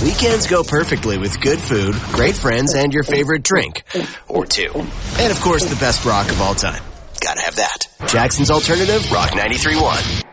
Weekends go perfectly with good food, great friends, and your favorite drink. Or two. And, of course, the best rock of all time. Gotta have that. Jackson's Alternative, Rock 93.1.